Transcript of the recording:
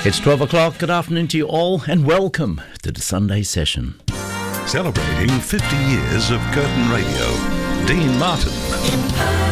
It's 12 o'clock. Good afternoon to you all and welcome to the Sunday session. Celebrating 50 years of Curtin Radio, Dean Martin.